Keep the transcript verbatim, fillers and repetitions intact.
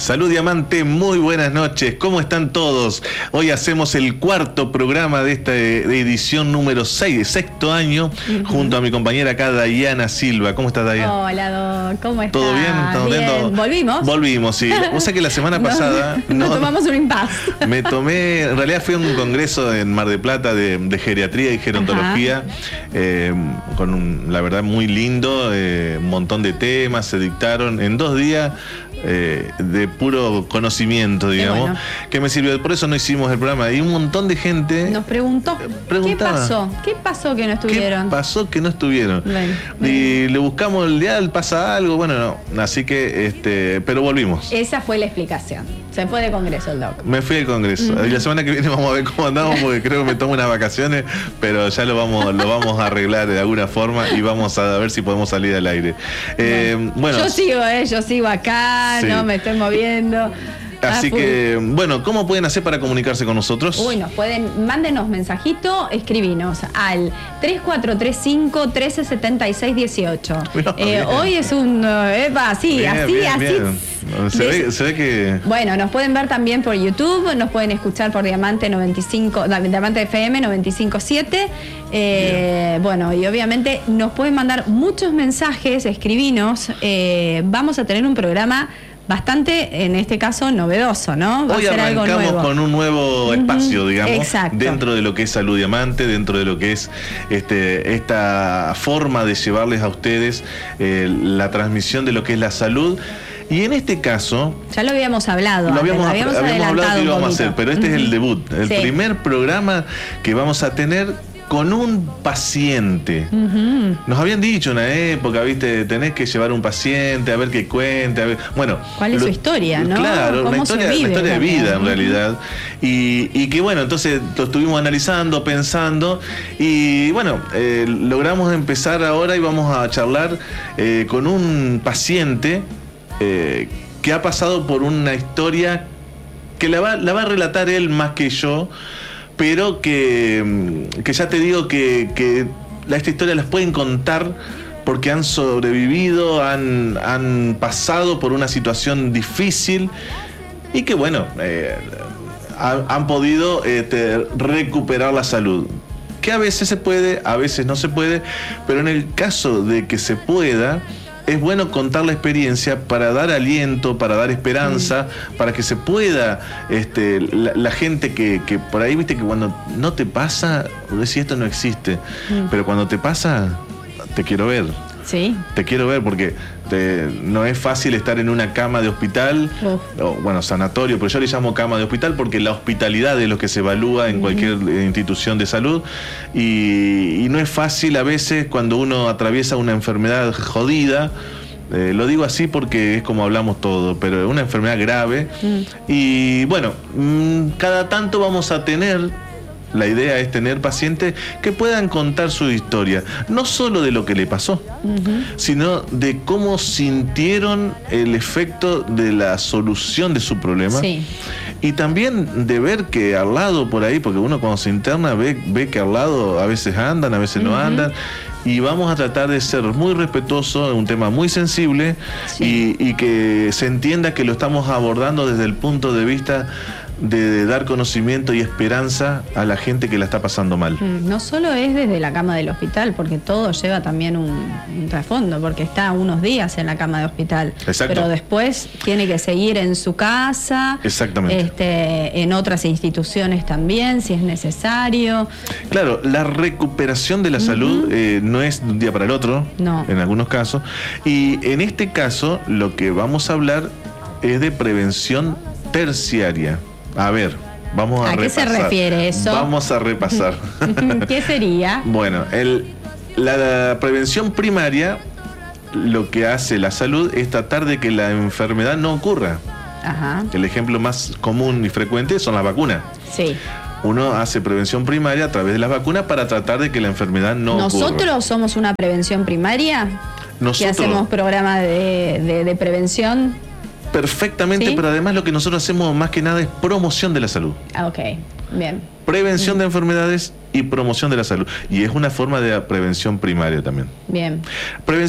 Salud Diamante, muy buenas noches, ¿cómo están todos? Hoy hacemos el cuarto programa de esta de edición número seis, de sexto año, uh-huh. junto a mi compañera acá, Dayana Silva. ¿Cómo estás, Dayana? Hola, Doc, ¿cómo estás? ¿Todo bien? ¿Estamos bien. viendo? ¿Volvimos? Volvimos, sí. O sea que la semana pasada... Nos no, tomamos un impasse. Me tomé, en realidad fui a un congreso en Mar del Plata de, de geriatría y gerontología, eh, con un, la verdad, muy lindo, eh, un montón de temas, se dictaron en dos días. Eh, de puro conocimiento, digamos, bueno. que me sirvió. Por eso no hicimos el programa. Y un montón de gente nos preguntó, ¿qué pasó? ¿Qué pasó que no estuvieron? ¿Qué pasó que no estuvieron? Bueno, y bueno. le buscamos el día, pasa algo, bueno, no. Así que, este, pero volvimos. Esa fue la explicación. Se fue de congreso el doc. Me fui al congreso. Uh-huh. Y la semana que viene vamos a ver cómo andamos, porque creo que me tomo unas vacaciones, pero ya lo vamos, lo vamos a arreglar de alguna forma y vamos a ver si podemos salir al aire. Eh, bueno. bueno. Yo sigo, eh, yo sigo acá. Sí. No me estoy moviendo. Así ah, que, bueno, ¿cómo pueden hacer para comunicarse con nosotros? Uy, nos pueden, mándenos mensajito, escribinos al tres cuatro tres cinco, uno tres siete seis uno ocho. No, eh, hoy es un, epa, sí, bien, así, bien, así. Bien. Se, Des... ve, se ve que... Bueno, nos pueden ver también por YouTube, nos pueden escuchar por Diamante noventa y cinco, Diamante F M noventa y cinco punto siete. Eh, bueno, y obviamente nos pueden mandar muchos mensajes, escribinos. Eh, vamos a tener un programa bastante, en este caso, novedoso, ¿no? Va Hoy a ser algo nuevo. Con un nuevo espacio, uh-huh. digamos, Exacto. dentro de lo que es Salud Diamante, dentro de lo que es este, esta forma de llevarles a ustedes eh, la transmisión de lo que es la salud. Y en este caso... Ya lo habíamos hablado. Lo habíamos, lo habíamos, habíamos hablado que lo vamos a hacer, pero este uh-huh. es el debut, el sí. primer programa que vamos a tener con un paciente. Uh-huh. Nos habían dicho en una época, viste, tenés que llevar un paciente a ver qué cuente, a ver, bueno, ¿cuál es lo, su historia, no? Claro, una historia, vive, una historia de vida en uh-huh. realidad. Y, y que bueno, entonces lo estuvimos analizando, pensando, y bueno, eh, logramos empezar ahora y vamos a charlar eh, con un paciente eh, que ha pasado por una historia que la va, la va a relatar él más que yo, pero que, que ya te digo que, que esta historia las pueden contar porque han sobrevivido, han, han pasado por una situación difícil y que bueno, eh, han, han podido este, recuperar la salud. Que a veces se puede, a veces no se puede, pero en el caso de que se pueda, es bueno contar la experiencia para dar aliento, para dar esperanza, mm. para que se pueda, este, la, la gente que, que por ahí, viste, que cuando no te pasa, decís esto no existe, mm. pero cuando te pasa, te quiero ver. Sí. Te quiero ver porque te, no es fácil estar en una cama de hospital, uh. o, bueno, sanatorio, pero yo le llamo cama de hospital porque la hospitalidad es lo que se evalúa en uh-huh. cualquier institución de salud y, y no es fácil a veces cuando uno atraviesa una enfermedad jodida. Eh, lo digo así porque es como hablamos todo, pero es una enfermedad grave uh. y bueno, mmm, cada tanto vamos a tener... La idea es tener pacientes que puedan contar su historia, no solo de lo que le pasó, uh-huh. sino de cómo sintieron el efecto de la solución de su problema. Sí. Y también de ver que al lado por ahí, porque uno cuando se interna ve, ve que al lado a veces andan, a veces uh-huh. no andan. Y vamos a tratar de ser muy respetuosos, un tema muy sensible, sí. y, y que se entienda que lo estamos abordando desde el punto de vista de, de dar conocimiento y esperanza a la gente que la está pasando mal. No solo es desde la cama del hospital, porque todo lleva también un, un trasfondo, porque está unos días en la cama de hospital. Exacto. Pero después tiene que seguir en su casa. Exactamente. Este, en otras instituciones también, si es necesario. Claro, la recuperación de la uh-huh. salud eh, no es de un día para el otro, no. en algunos casos. Y en este caso, lo que vamos a hablar es de prevención terciaria. A ver, vamos a, ¿A repasar. qué se refiere eso? Vamos a repasar. ¿Qué sería? Bueno, el, la, la prevención primaria, lo que hace la salud es tratar de que la enfermedad no ocurra. Ajá. El ejemplo más común y frecuente son las vacunas. Sí. Uno hace prevención primaria a través de las vacunas para tratar de que la enfermedad no ¿Nosotros ocurra. ¿Nosotros somos una prevención primaria? Nosotros. ¿Que hacemos programas de, de, de prevención? Perfectamente, ¿sí? Pero además lo que nosotros hacemos más que nada es promoción de la salud. Ah, ok, bien. Prevención mm. de enfermedades y promoción de la salud. Y es una forma de prevención primaria también. Bien. Prevención